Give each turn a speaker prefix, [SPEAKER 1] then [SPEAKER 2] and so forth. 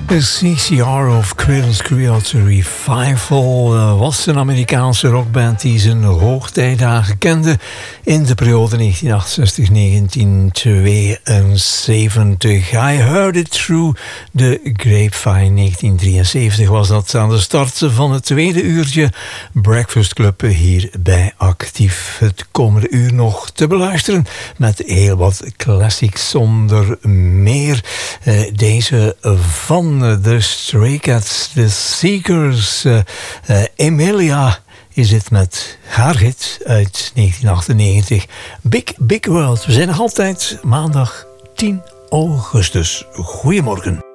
[SPEAKER 1] De CCR of Creedence Clearwater Revival was een Amerikaanse rockband die zijn hoogtijdagen kende in de periode 1968-1972. I Heard It Through the Grapevine. 1973 was dat aan de start van het tweede uurtje Breakfast Club hier bij Actief. Het komende uur nog te beluisteren met heel wat classics zonder meer. Deze van de Stray Cats, The Seekers. Emilia is het met haar hit uit 1998. Big Big World. We zijn nog altijd maandag 10 augustus. Goedemorgen.